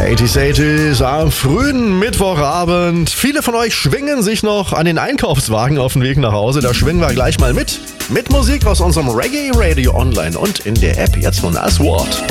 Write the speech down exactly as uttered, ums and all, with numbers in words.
achtziger achtziger am frühen Mittwochabend. Viele von euch schwingen sich noch an den Einkaufswagen auf dem Weg nach Hause. Da schwingen wir gleich mal mit. Mit Musik aus unserem Reggae Radio Online und in der App jetzt nun als Wort.